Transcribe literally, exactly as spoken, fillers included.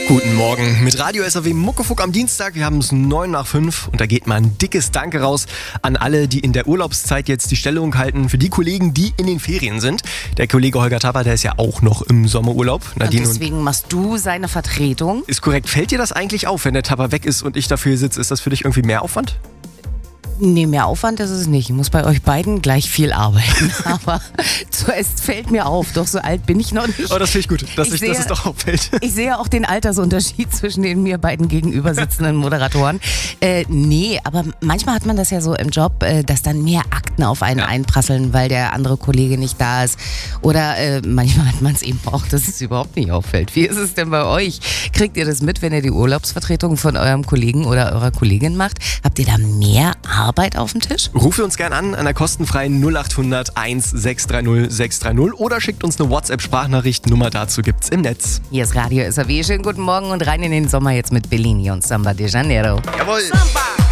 Guten Morgen mit Radio S R W Muckefuck am Dienstag. Wir haben es neun nach fünf und da geht mal ein dickes Danke raus an alle, die in der Urlaubszeit jetzt die Stellung halten. Für die Kollegen, die in den Ferien sind. Der Kollege Holger Tapper, der ist ja auch noch im Sommerurlaub. Nadine und deswegen und machst du seine Vertretung? Ist korrekt. Fällt dir das eigentlich auf, wenn der Tapper weg ist und ich dafür sitze? Ist das für dich irgendwie mehr Aufwand? Nee, mehr Aufwand ist es nicht. Ich muss bei euch beiden gleich viel arbeiten. Aber es fällt mir auf. Doch so alt bin ich noch nicht. Oh, das finde ich gut, dass, ich ich, sehe, dass es doch auffällt. Ich sehe auch den Altersunterschied zwischen den mir beiden gegenüber sitzenden Moderatoren. Äh, nee, aber manchmal hat man das ja so im Job, äh, dass dann mehr Akten auf einen ja. einprasseln, weil der andere Kollege nicht da ist. Oder äh, manchmal hat man es eben auch, dass es überhaupt nicht auffällt. Wie ist es denn bei euch? Kriegt ihr das mit, wenn ihr die Urlaubsvertretung von eurem Kollegen oder eurer Kollegin macht? Habt ihr da mehr Arbeit auf dem Tisch? Ruft uns gern an an der kostenfreien null acht hundert eins sechs drei null sechs drei null oder schickt uns eine WhatsApp-Sprachnachricht. Nummer dazu gibt's im Netz. Hier ist Radio S R W. Schönen guten Morgen und rein in den Sommer jetzt mit Bellini und Samba de Janeiro. Jawohl! Samba.